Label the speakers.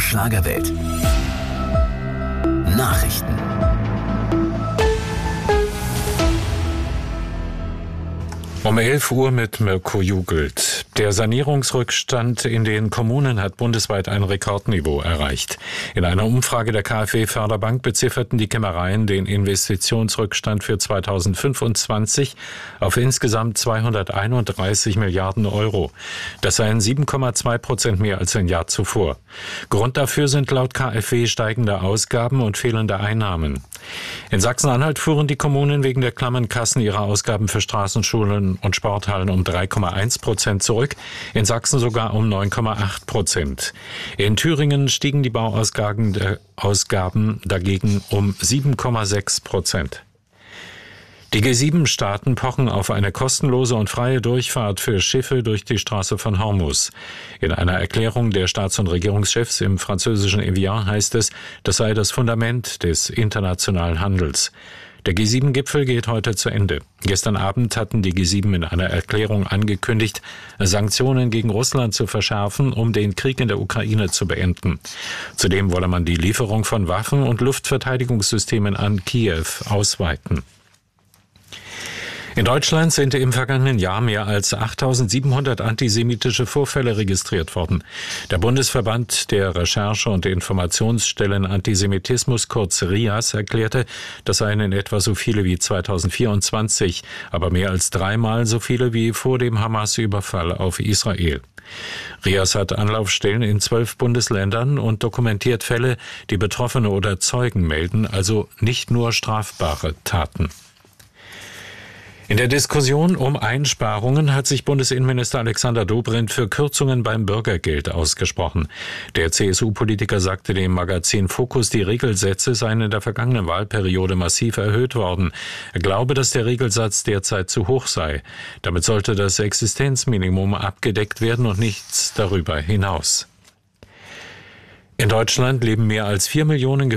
Speaker 1: Schlagerwelt. Nachrichten.
Speaker 2: Um 11 Uhr mit Mirko Jugelt. Der Sanierungsrückstand in den Kommunen hat bundesweit ein Rekordniveau erreicht. In einer Umfrage der KfW Förderbank bezifferten die Kämmereien den Investitionsrückstand für 2025 auf insgesamt 231 Milliarden Euro. Das seien 7,2% mehr als ein Jahr zuvor. Grund dafür sind laut KfW steigende Ausgaben und fehlende Einnahmen. In Sachsen-Anhalt fuhren die Kommunen wegen der klammen Kassen ihre Ausgaben für Straßenschulen und Sporthallen um 3,1% zurück, in Sachsen sogar um 9,8%. In Thüringen stiegen die Bauausgaben dagegen um 7,6%. Die G7-Staaten pochen auf eine kostenlose und freie Durchfahrt für Schiffe durch die Straße von Hormuz. In einer Erklärung der Staats- und Regierungschefs im französischen Evian heißt es, das sei das Fundament des internationalen Handels. Der G7-Gipfel geht heute zu Ende. Gestern Abend hatten die G7 in einer Erklärung angekündigt, Sanktionen gegen Russland zu verschärfen, um den Krieg in der Ukraine zu beenden. Zudem wolle man die Lieferung von Waffen und Luftverteidigungssystemen an Kiew ausweiten. In Deutschland sind im vergangenen Jahr mehr als 8.700 antisemitische Vorfälle registriert worden. Der Bundesverband der Recherche- und Informationsstellen Antisemitismus, kurz RIAS, erklärte, das seien in etwa so viele wie 2024, aber mehr als dreimal so viele wie vor dem Hamas-Überfall auf Israel. RIAS hat Anlaufstellen in 12 Bundesländern und dokumentiert Fälle, die Betroffene oder Zeugen melden, also nicht nur strafbare Taten. In der Diskussion um Einsparungen hat sich Bundesinnenminister Alexander Dobrindt für Kürzungen beim Bürgergeld ausgesprochen. Der CSU-Politiker sagte dem Magazin Focus, die Regelsätze seien in der vergangenen Wahlperiode massiv erhöht worden. Er glaube, dass der Regelsatz derzeit zu hoch sei. Damit sollte das Existenzminimum abgedeckt werden und nichts darüber hinaus. In Deutschland leben mehr als 4 Millionen